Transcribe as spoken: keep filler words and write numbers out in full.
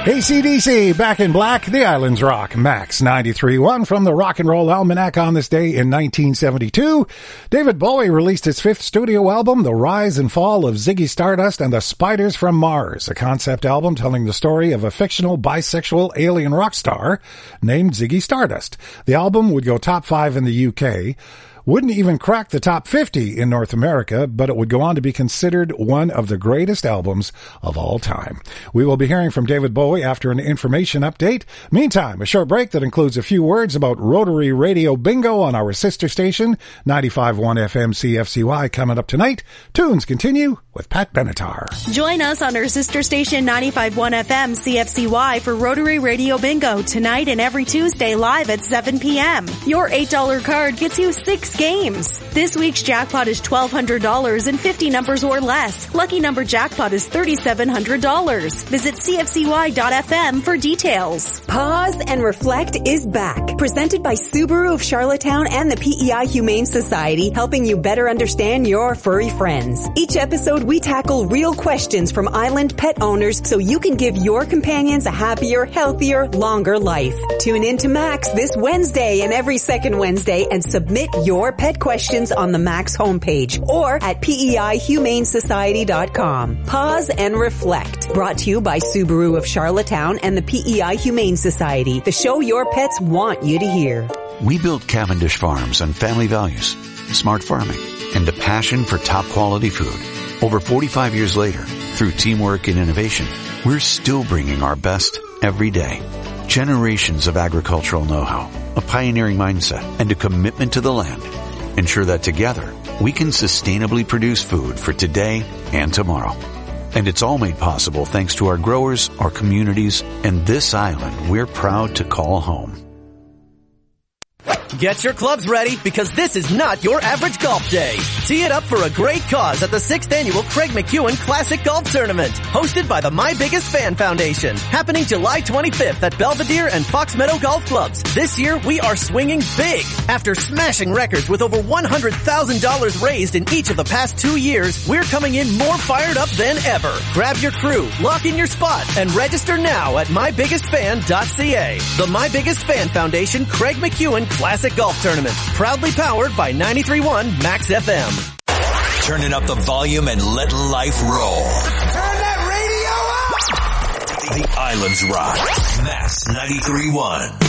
A C D C, Back in Black, The Islands Rock, Max ninety-three point one from the Rock and Roll Almanac on this day in nineteen seventy-two. David Bowie released his fifth studio album, The Rise and Fall of Ziggy Stardust and the Spiders from Mars, a concept album telling the story of a fictional bisexual alien rock star named Ziggy Stardust. The album would go top five in the U K. Wouldn't even crack the top fifty in North America, but it would go on to be considered one of the greatest albums of all time. We will be hearing from David Bowie after an information update. Meantime, a short break that includes a few words about Rotary Radio Bingo on our sister station, ninety-five point one F M C F C Y, coming up tonight. Tunes continue with Pat Benatar. Join us on our sister station, ninety-five point one F M C F C Y, for Rotary Radio Bingo tonight and every Tuesday live at seven p.m. Your eight dollar card gets you six games. This week's jackpot is twelve hundred dollars and fifty numbers or less. Lucky number jackpot is thirty-seven hundred dollars. Visit C F C Y dot F M for details. Pause and Reflect is back. Presented by Subaru of Charlottetown and the P E I Humane Society, helping you better understand your furry friends. Each episode, we tackle real questions from island pet owners so you can give your companions a happier, healthier, longer life. Tune in to Max this Wednesday and every second Wednesday and submit your pet questions on the Max homepage or at P E I humane society dot com. Pause and Reflect. Brought to you by Subaru of Charlottetown and the P E I Humane Society, the show your pets want you to hear. We built Cavendish Farms on family values, smart farming, and a passion for top quality food. Over forty-five years later, through teamwork and innovation, we're still bringing our best every day. Generations of agricultural know-how, a pioneering mindset, and a commitment to the land ensure that together we can sustainably produce food for today and tomorrow. And it's all made possible thanks to our growers, our communities, and this island we're proud to call home. Get your clubs ready, because this is not your average golf day. Tee it up for a great cause at the sixth Annual Craig McEwen Classic Golf Tournament, hosted by the My Biggest Fan Foundation, happening July twenty-fifth at Belvedere and Fox Meadow Golf Clubs. This year, we are swinging big. After smashing records with over one hundred thousand dollars raised in each of the past two years, we're coming in more fired up than ever. Grab your crew, lock in your spot, and register now at my biggest fan dot c a. The My Biggest Fan Foundation Craig McEwen Classic Golf Tournament, proudly powered by ninety-three point one Max F M. Turning up the volume and let life roll. Turn that radio up! The Islands Rock. Max ninety-three point one.